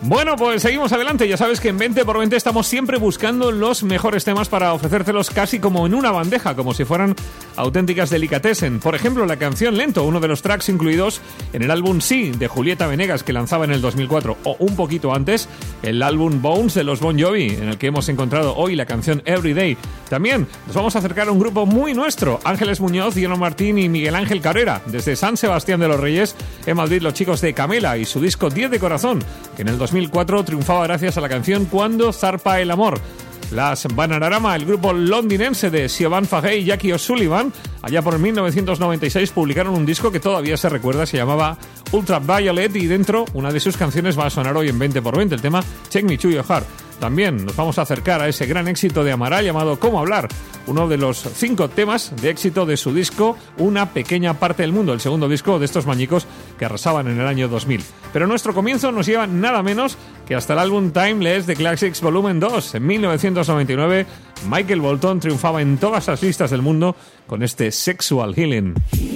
Bueno, pues seguimos adelante. Ya sabes que en 20x20 estamos siempre buscando los mejores temas para ofrecértelos casi como en una bandeja, como si fueran auténticas delicatessen. Por ejemplo, la canción Lento, uno de los tracks incluidos en el álbum Sí, de Julieta Venegas, que lanzaba en el 2004, o un poquito antes, el álbum Bones de los Bon Jovi, en el que hemos encontrado hoy la canción Everyday. También nos vamos a acercar a un grupo muy nuestro, Ángeles Muñoz, Diego Martín y Miguel Ángel Carrera, desde San Sebastián de los Reyes, en Madrid, los chicos de Camela y su disco 10 de Corazón, que en el 2004 triunfaba gracias a la canción Cuando zarpa el amor. Las Bananarama, el grupo londinense de Siobhan Fahey y Jackie O'Sullivan, allá por 1996 publicaron un disco que todavía se recuerda, se llamaba Ultraviolet, y dentro una de sus canciones va a sonar hoy en 20x20, el tema Take Me to Your Heart. También nos vamos a acercar a ese gran éxito de Amaral llamado Cómo hablar, uno de los 5 temas de éxito de su disco Una pequeña parte del mundo, el segundo disco de estos mañicos que arrasaban en el año 2000. Pero nuestro comienzo nos lleva nada menos que hasta el álbum Timeless de Classics Volumen 2. En 1999, Michael Bolton triunfaba en todas las listas del mundo con este Sexual Healing.